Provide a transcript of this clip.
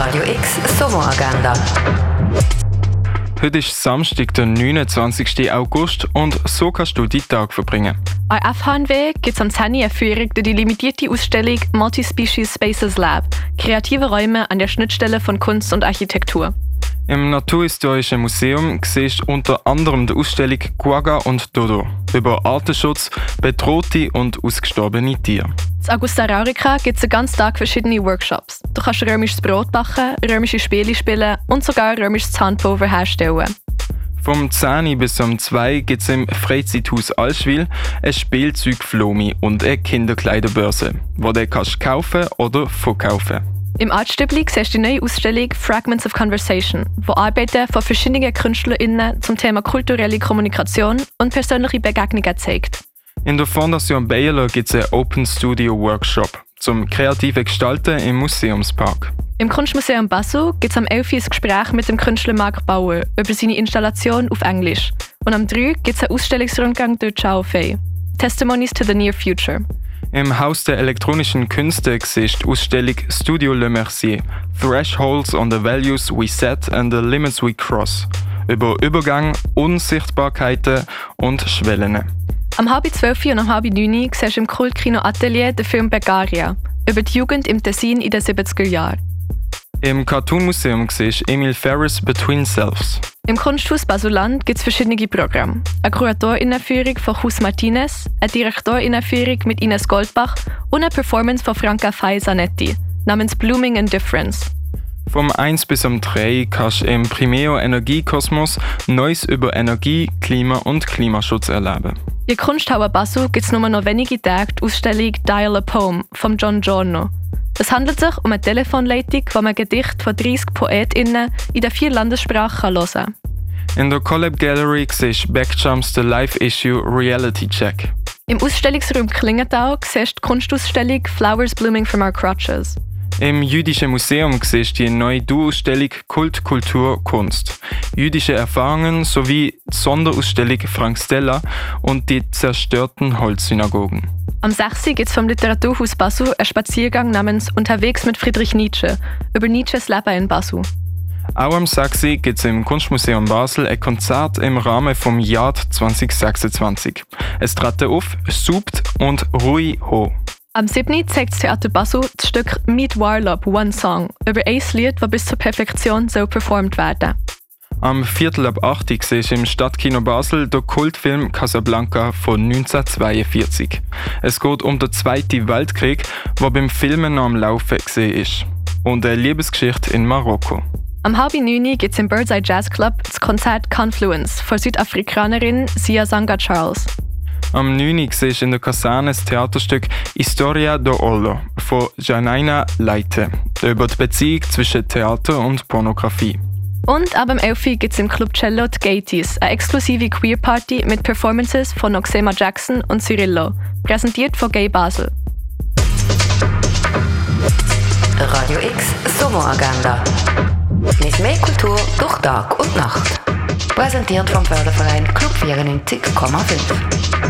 Radio X Sommeragenda. Heute ist Samstag, der 29. August und so kannst du die Tag verbringen. An FHNW gibt es am 10. eine Führung durch die limitierte Ausstellung Multispecies Spaces Lab – kreative Räume an der Schnittstelle von Kunst und Architektur. Im Naturhistorischen Museum siehst du unter anderem die Ausstellung Quagga und Dodo über Artenschutz, bedrohte und ausgestorbene Tiere. In Augusta Raurica gibt es den ganzen Tag verschiedene Workshops. Du kannst römisches Brot backen, römische Spiele spielen und sogar römisches Zahnpulver herstellen. Vom 10 bis um 2 gibt es im Freizeithaus Allschwil ein Spielzeugflomi und eine Kinderkleiderbörse, wo du kannst kaufen oder verkaufen. Im Artstübli siehst du die neue Ausstellung Fragments of Conversation, wo Arbeiten von verschiedenen KünstlerInnen zum Thema kulturelle Kommunikation und persönliche Begegnungen zeigt. In der Fondation Bayerler gibt es einen Open Studio Workshop zum kreativen Gestalten im Museumspark. Im Kunstmuseum Basel gibt es am 11. ein Gespräch mit dem Künstler Marc Bauer über seine Installation auf Englisch. Und am 3. gibt es einen Ausstellungsrundgang durch Chao Fei. Testimonies to the Near Future. Im Haus der elektronischen Künste siehst du die Ausstellung Studio Le Mercier – Thresholds on the Values We Set and the Limits We Cross über Übergang, Unsichtbarkeiten und Schwellen. Am 11:30 und am 9:30 siehst du im Kultkino Atelier den Film Begaria über die Jugend im Tessin in den 70er Jahren. Im Cartoon Museum siehst du Emil Ferris Between Selves. Im Kunsthaus Basuland gibt es verschiedene Programme. Eine Kuratorinnenführung von Hus Martinez, eine Direktorinnenführung mit Ines Goldbach und eine Performance von Franca Fay Zanetti namens Blooming in Difference. Vom 1 bis um 3 kannst du im Primeo Energiekosmos Neues über Energie, Klima und Klimaschutz erleben. In der Kunsthalle Basel gibt es nur noch wenige Tage die Ausstellung Dial a Poem von John Giorno. Es handelt sich um eine Telefonleitung, wo man Gedichte von 30 PoetInnen in den 4 Landessprachen hören kann. In der Collab Gallery siehst du Backjumps The Live-Issue Reality Check. Im Ausstellungsraum Klingenthal siehst du die Kunstausstellung Flowers Blooming from Our Crotches. Im Jüdischen Museum siehst du die neue Duo-Ausstellung Kult, Kultur, Kunst. Jüdische Erfahrungen sowie die Sonderausstellung Frank Stella und die zerstörten Holzsynagogen. Am 6. gibt es vom Literaturhaus Basel einen Spaziergang namens Unterwegs mit Friedrich Nietzsche über Nietzsches Leben in Basel. Auch am 6. gibt es im Kunstmuseum Basel ein Konzert im Rahmen vom Jahr 2026. Es treten auf Supt und Rui Ho. Am 7. zeigt das Theater Basel das Stück Meet Warlop One Song über ein Lied, das bis zur Perfektion soll performt werden. Am 7:45 siehst du im Stadtkino Basel den Kultfilm Casablanca von 1942. Es geht um den Zweiten Weltkrieg, der beim Filmen noch am Laufen ist. Und eine Liebesgeschichte in Marokko. Am 8:30 gibt es im Birdseye Jazz Club das Konzert Confluence von Südafrikanerin Sia Zanga Charles. Am 9. siehst du in der Kaserne das Theaterstück Historia do Ollo von Janaina Leite über die Beziehung zwischen Theater und Pornografie. Und ab dem 11. gibt es im Club Cello die Gaties, eine exklusive Queer-Party mit Performances von Noxema Jackson und Cyrillo, präsentiert von Gay Basel. Radio X Sommeragenda. Mit mehr Kultur durch Tag und Nacht. Präsentiert vom Förderverein Club 94,5.